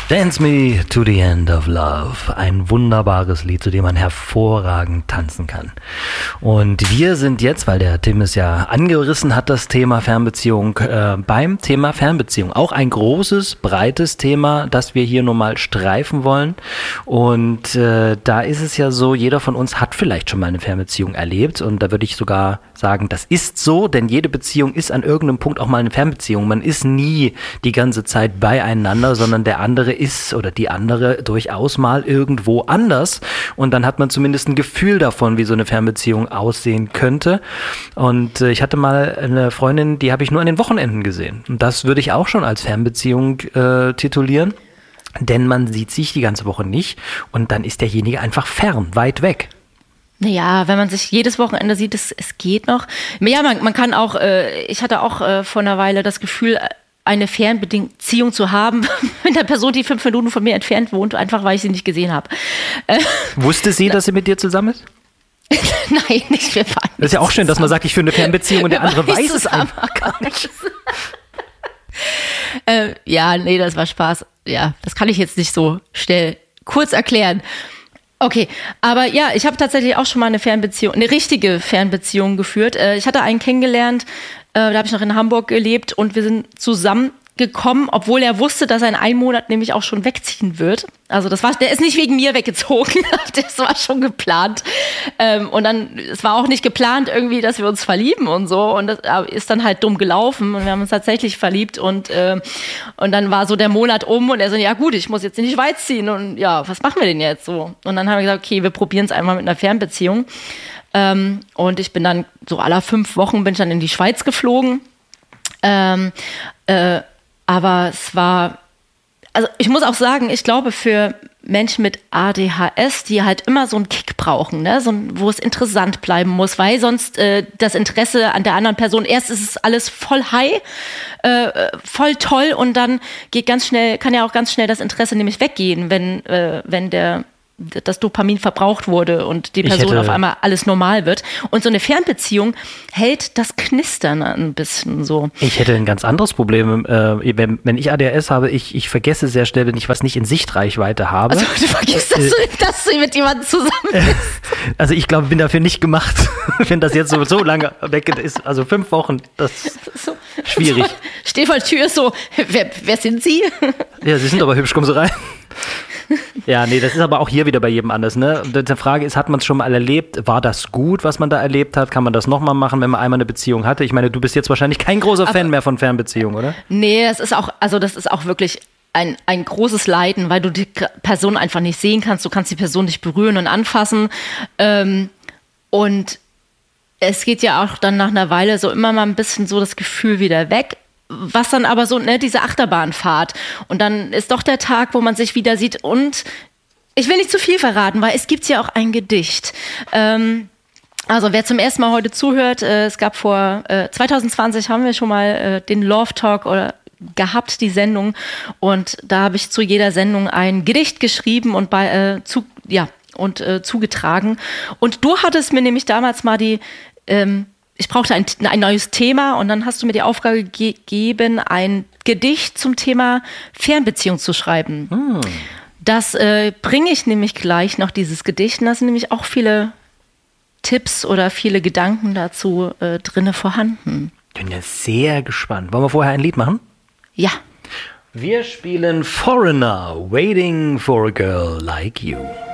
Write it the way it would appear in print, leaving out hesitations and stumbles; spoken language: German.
Dance Me to the End of Love. Ein wunderbares Lied, zu dem man hervorragend tanzen kann. Und wir sind jetzt, weil der Tim es ja angerissen hat, das Thema Fernbeziehung, beim Thema Fernbeziehung. Auch ein großes, breites Thema, das wir hier nur mal streifen wollen. Und da ist es ja so, jeder von uns hat vielleicht schon mal eine Fernbeziehung erlebt. Und da würde ich sogar sagen, das ist so, denn jede Beziehung ist an irgendeinem Punkt auch mal eine Fernbeziehung. Man ist nie die ganze Zeit beieinander, sondern der andere ist oder die andere durchaus mal irgendwo anders und dann hat man zumindest ein Gefühl davon, wie so eine Fernbeziehung aussehen könnte. Und ich hatte mal eine Freundin, die habe ich nur an den Wochenenden gesehen und das würde ich auch schon als Fernbeziehung titulieren, denn man sieht sich die ganze Woche nicht und dann ist derjenige einfach fern, weit weg. Naja, wenn man sich jedes Wochenende sieht, es geht noch. Ja, man kann auch, ich hatte auch vor einer Weile das Gefühl, eine Fernbeziehung zu haben mit einer Person, die 5 Minuten von mir entfernt wohnt, einfach weil ich sie nicht gesehen habe. Wusste sie, dass sie mit dir zusammen ist? Nein, nicht. Wir waren das ist ja auch schön, dass man sagt, ich führe eine Fernbeziehung und der andere weiß es einfach gar nicht. Ja, nee, das war Spaß. Ja, das kann ich jetzt nicht so schnell kurz erklären. Okay, aber ja, ich habe tatsächlich auch schon mal eine richtige Fernbeziehung geführt. Ich hatte einen kennengelernt, da habe ich noch in Hamburg gelebt und wir sind zusammengekommen, obwohl er wusste, dass er in einem Monat nämlich auch schon wegziehen wird. Also der ist nicht wegen mir weggezogen, das war schon geplant. Und dann, es war auch nicht geplant irgendwie, dass wir uns verlieben und so. Und das ist dann halt dumm gelaufen und wir haben uns tatsächlich verliebt und dann war so der Monat um und er so, ja gut, ich muss jetzt in die Schweiz ziehen und ja, was machen wir denn jetzt so? Und dann haben wir gesagt, okay, wir probieren es einmal mit einer Fernbeziehung. Und ich bin dann so alle 5 Wochen bin ich dann in die Schweiz geflogen. Aber es war, also ich muss auch sagen, ich glaube für Menschen mit ADHS, die halt immer so einen Kick brauchen, ne? Wo es interessant bleiben muss, weil sonst das Interesse an der anderen Person, erst ist es alles voll high, voll toll und dann kann ja auch ganz schnell das Interesse nämlich weggehen, wenn das Dopamin verbraucht wurde und die Person auf einmal alles normal wird. Und so eine Fernbeziehung hält das Knistern ein bisschen so. Ich hätte ein ganz anderes Problem. Wenn ich ADHS habe, ich vergesse sehr schnell, wenn ich was nicht in Sichtreichweite habe. Also du vergisst, dass du mit jemandem zusammen bist. Also ich glaube, ich bin dafür nicht gemacht, wenn das jetzt so lange weg ist. Also 5 Wochen, das ist so schwierig. Steh vor der Tür so, wer sind Sie? Ja, Sie sind aber hübsch, kommen Sie rein. Ja, nee, das ist aber auch hier wieder bei jedem anders, ne? Die Frage ist, hat man es schon mal erlebt? War das gut, was man da erlebt hat? Kann man das nochmal machen, wenn man einmal eine Beziehung hatte? Ich meine, du bist jetzt wahrscheinlich kein großer Fan mehr von Fernbeziehungen, oder? Nee, das ist auch wirklich ein großes Leiden, weil du die Person einfach nicht sehen kannst. Du kannst die Person nicht berühren und anfassen. Und es geht ja auch dann nach einer Weile so immer mal ein bisschen so das Gefühl wieder weg. Was dann aber so, ne, diese Achterbahnfahrt. Und dann ist doch der Tag, wo man sich wieder sieht. Und ich will nicht zu viel verraten, weil es gibt ja auch ein Gedicht. Also wer zum ersten Mal heute zuhört, es gab vor 2020 haben wir schon mal den Love Talk gehabt, die Sendung. Und da habe ich zu jeder Sendung ein Gedicht geschrieben und zugetragen. Und du hattest mir nämlich damals mal ich brauchte ein neues Thema und dann hast du mir die Aufgabe gegeben, ein Gedicht zum Thema Fernbeziehung zu schreiben. Das bringe ich nämlich gleich noch, dieses Gedicht. Und da sind nämlich auch viele Tipps oder viele Gedanken dazu drinne vorhanden. Ich bin ja sehr gespannt. Wollen wir vorher ein Lied machen? Ja. Wir spielen Foreigner, Waiting for a Girl Like You.